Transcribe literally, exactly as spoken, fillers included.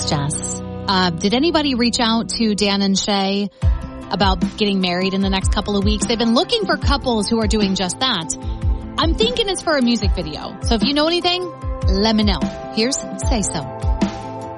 It's Jess. Uh, did anybody reach out to Dan and Shay about getting married in the next couple of weeks? They've been looking for couples who are doing just that. I'm thinking it's for a music video. So if you know anything, let me know. Here's Say So.